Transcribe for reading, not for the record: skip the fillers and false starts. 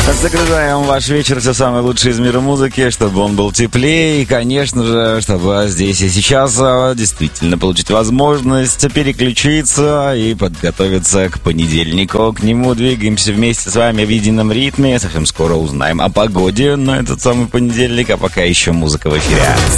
Закрываем ваш вечер, все самое лучшее из мира музыки, чтобы он был теплее. И, конечно же, чтобы здесь и сейчас действительно получить возможность переключиться и подготовиться к понедельнику. К нему двигаемся вместе с вами в едином ритме. Совсем скоро узнаем о погоде на этот самый понедельник, а пока еще музыка в эфире.